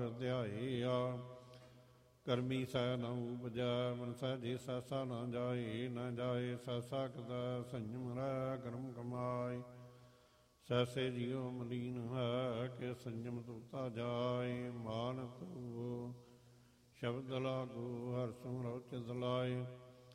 ਹਰ ਧਿਆਇਆ। ਕਰਮੀ ਸਹਿ ਨ ਉਪਜੈ ਮਨ ਸਹਿਜੇ ਸੈਸਾ ਨ ਜਾਏ। ਨ ਜਾਏ ਸੈਸਾ ਕਦੈ ਸੰਜਮ ਰਹਿ ਕਰਮ ਕਮਾਏ। ਸੈਸੇ ਜਿਉ ਮਲੀਨ ਹੈ ਕਿ ਸੰਜਮ ਤੁਤਾ ਜਾਏ। ਮਾਨ ਤੂੰ ਸ਼ਬਦ ਲਾਗੂ ਹਰ ਸਿਮਰਉ ਚਿਤ ਲਾਏ।